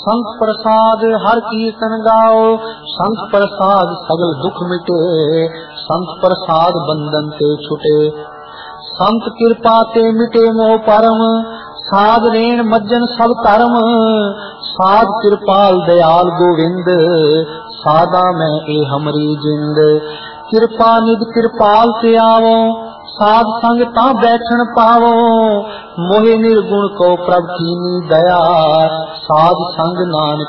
संत प्रसाद हर कीर्तन गाओ, संत प्रसाद सगल दुख मिटे, संत प्रसाद बंधन ते छुटे। संत कृपा ते मिटे मोह परम, साध रेण मज्जन सब धर्म। साध कृपाल दयाल गोविंद, सादा मैं ए हमरी जिंद। कृपा निध कृपाल ते आवो, साध संग ता बैठन पावो। मोहे निर्गुण को प्रभ कीनी दया, साध संग नानक